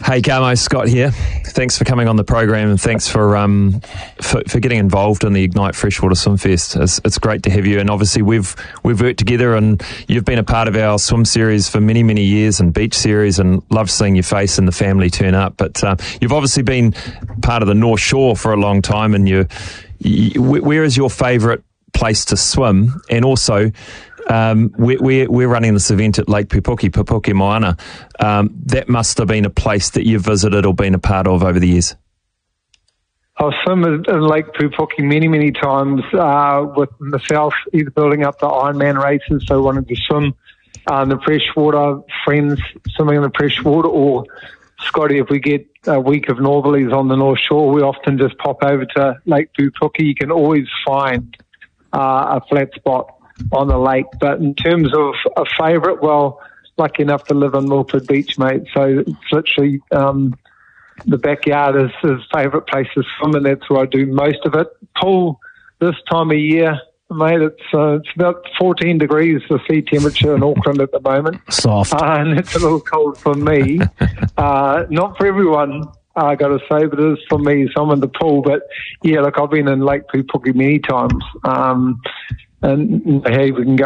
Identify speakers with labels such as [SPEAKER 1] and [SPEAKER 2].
[SPEAKER 1] Hey, Garmo, Scott here. Thanks for coming on the program, and thanks for getting involved in the Ignite Freshwater Swim Fest. It's great to have you, and obviously we've worked together, and you've been a part of our swim series for many, many years, and beach series, and love seeing your face and the family turn up. But you've obviously been part of the North Shore for a long time, and where is your favourite place to swim? And also, we're running this event at Lake Pupuki Moana. That must have been a place that you've visited or been a part of over the years.
[SPEAKER 2] I've swum in Lake Pupuki many, many times with myself, either building up the Ironman races, so wanting to swim in the freshwater, friends swimming in the freshwater, or Scotty, if we get a week of northerlies on the North Shore, we often just pop over to Lake Pupuki. You can always find a flat spot on the lake. But in terms of a favourite, well, lucky enough to live on Milford Beach, mate. So it's literally the backyard is his favourite place to swim, and that's where I do most of it. Pool this time of year, mate, it's about 14 degrees the sea temperature in Auckland at the moment.
[SPEAKER 1] Soft.
[SPEAKER 2] And it's a little cold for me. Not for everyone, I got to say, but it is for me. So I'm in the pool. But yeah, look, I've been in Lake Pupuki many times. And hey, we can go